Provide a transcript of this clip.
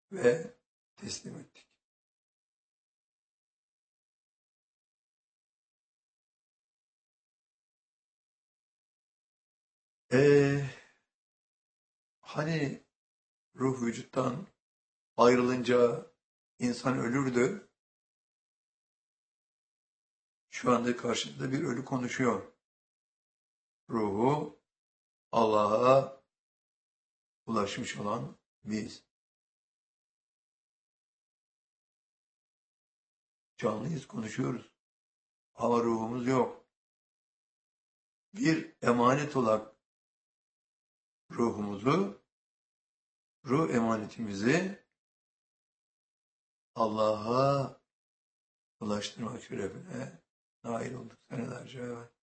ve teslim ettik. Hani ruh vücuttan ayrılınca insan ölürdü. Şu anda karşımda bir ölü konuşuyor. Ruhu Allah'a ulaşmış olan biz. Canlıyız, konuşuyoruz. Ama ruhumuz yok. Bir emanet olarak ruhumuzu, ruh emanetimizi Allah'a ulaştırmak şerefine nail olduk senelerce evvel.